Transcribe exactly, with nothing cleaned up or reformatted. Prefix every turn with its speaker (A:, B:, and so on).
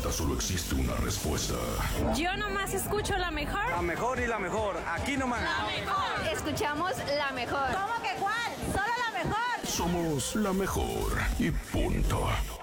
A: pregunta solo existe una respuesta.
B: Yo nomás escucho la mejor.
C: La mejor y la mejor, aquí nomás.
B: La mejor.
D: Escuchamos la mejor.
B: ¿Cómo que cuál? Solo la mejor.
A: Somos la mejor y punto.